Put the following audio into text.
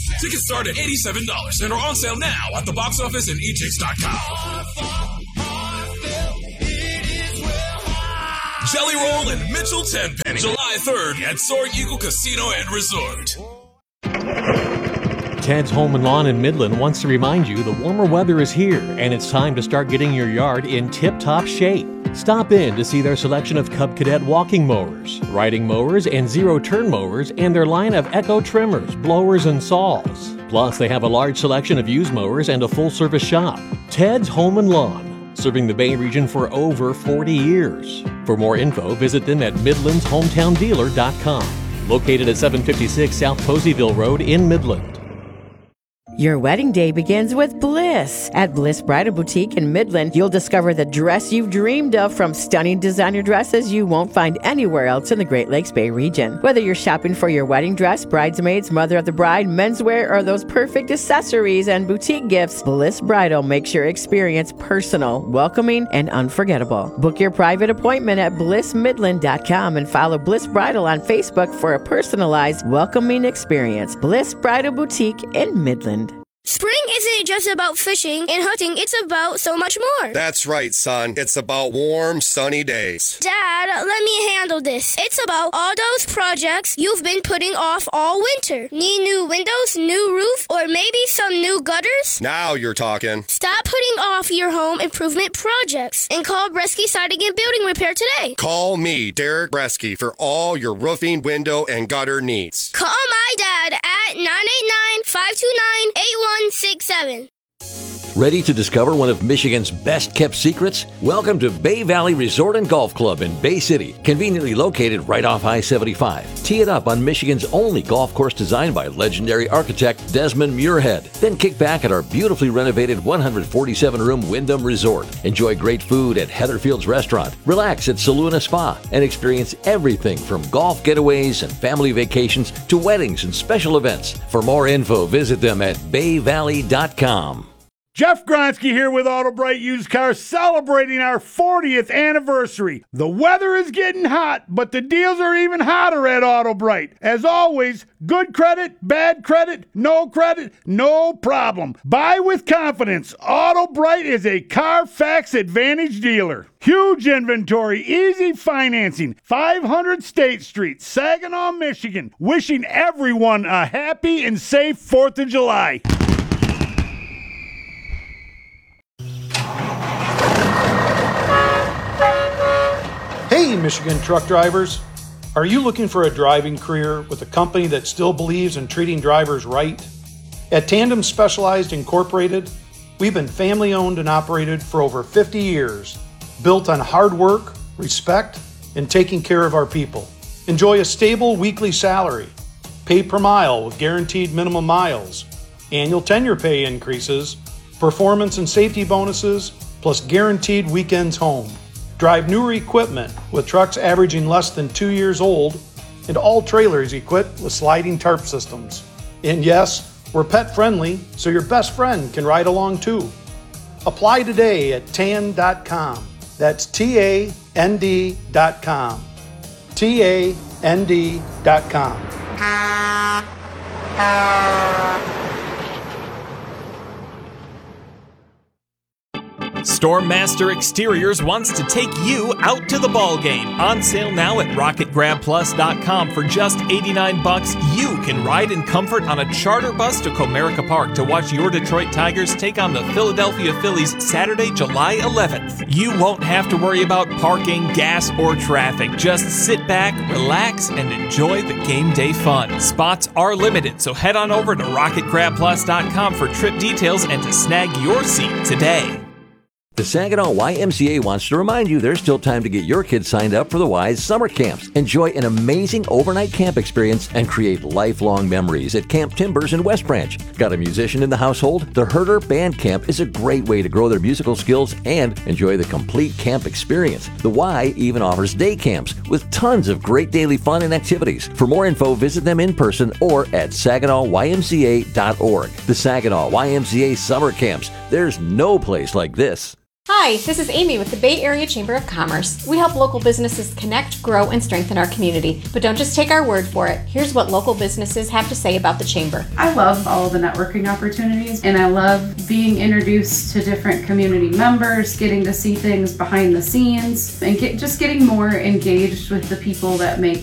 Tickets start at $87 and are on sale now at the box office and etix.com. Jelly Roll and Mitchell Tenpenny, July 3rd at Soaring Eagle Casino and Resort. Ted's Home and Lawn in Midland wants to remind you the warmer weather is here and it's time to start getting your yard in tip-top shape. Stop in to see their selection of Cub Cadet walking mowers, riding mowers, and zero-turn mowers, and their line of Echo trimmers, blowers, and saws. Plus, they have a large selection of used mowers and a full-service shop. Ted's Home and Lawn, serving the Bay region for over 40 years. For more info, visit them at midlandshometowndealer.com. Located at 756 South Poseyville Road in Midland. Your wedding day begins with Bliss. At Bliss Bridal Boutique in Midland, you'll discover the dress you've dreamed of, from stunning designer dresses you won't find anywhere else in the Great Lakes Bay region. Whether you're shopping for your wedding dress, bridesmaids, mother of the bride, menswear, or those perfect accessories and boutique gifts, Bliss Bridal makes your experience personal, welcoming, and unforgettable. Book your private appointment at blissmidland.com and follow Bliss Bridal on Facebook for a personalized, welcoming experience. Bliss Bridal Boutique in Midland. Spring isn't just about fishing and hunting, it's about so much more. That's right, son. It's about warm, sunny days. Dad, let me handle this. It's about all those projects you've been putting off all winter. Need new windows, new roof, or maybe some new gutters? Now you're talking. Stop putting off your home improvement projects and call Bresky Siding and Building Repair today. Call me, Derek Bresky, for all your roofing, window, and gutter needs. Call my dad at 989-529-8167. Ready to discover one of Michigan's best-kept secrets? Welcome to Bay Valley Resort and Golf Club in Bay City, conveniently located right off I-75. Tee it up on Michigan's only golf course designed by legendary architect Desmond Muirhead. Then kick back at our beautifully renovated 147-room Wyndham Resort. Enjoy great food at Heatherfield's Restaurant, relax at Saluna Spa, and experience everything from golf getaways and family vacations to weddings and special events. For more info, visit them at bayvalley.com. Jeff Gronsky here with AutoBright Used Cars, celebrating our 40th anniversary. The weather is getting hot, but the deals are even hotter at AutoBright. As always, good credit, bad credit, no problem. Buy with confidence. AutoBright is a Carfax Advantage dealer. Huge inventory, easy financing, 500 State Street, Saginaw, Michigan. Wishing everyone a happy and safe 4th of July. Hey, Michigan truck drivers. Are you looking for a driving career with a company that still believes in treating drivers right? At Tandem Specialized Incorporated, we've been family owned and operated for over 50 years, built on hard work, respect, and taking care of our people. Enjoy a stable weekly salary, pay per mile with guaranteed minimum miles, annual tenure pay increases, performance and safety bonuses, plus guaranteed weekends home. Drive newer equipment with trucks averaging less than 2 years old, and all trailers equipped with sliding tarp systems. And yes, we're pet friendly, so your best friend can ride along too. Apply today at tan.com. That's TAND.com. TAND.com. Stormmaster Exteriors wants to take you out to the ball game. On sale now at RocketGrabPlus.com for just $89. You can ride in comfort on a charter bus to Comerica Park to watch your Detroit Tigers take on the Philadelphia Phillies Saturday, July 11th. You won't have to worry about parking, gas, or traffic. Just sit back, relax, and enjoy the game day fun. Spots are limited, so head on over to RocketGrabPlus.com for trip details and to snag your seat today. The Saginaw YMCA wants to remind you there's still time to get your kids signed up for the Y's summer camps. Enjoy an amazing overnight camp experience and create lifelong memories at Camp Timbers in West Branch. Got a musician in the household? The Herder Band Camp is a great way to grow their musical skills and enjoy the complete camp experience. The Y even offers day camps with tons of great daily fun and activities. For more info, visit them in person or at SaginawYMCA.org. The Saginaw YMCA Summer Camps. There's no place like this. Hi, this is Amy with the Bay Area Chamber of Commerce. We help local businesses connect, grow, and strengthen our community. But don't just take our word for it. Here's what local businesses have to say about the Chamber. I love all the networking opportunities, and I love being introduced to different community members, getting to see things behind the scenes, and just getting more engaged with the people that make